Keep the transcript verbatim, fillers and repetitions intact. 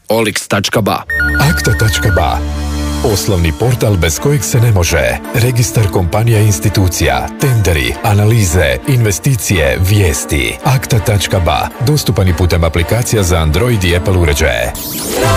olix tačka ba. Akta tačka ba. Poslovni portal bez kojeg se ne može. Registar kompanija i institucija, tenderi, analize, investicije, vijesti. Akta tačka ba. Dostupan i putem aplikacija za Android i Apple uređaje.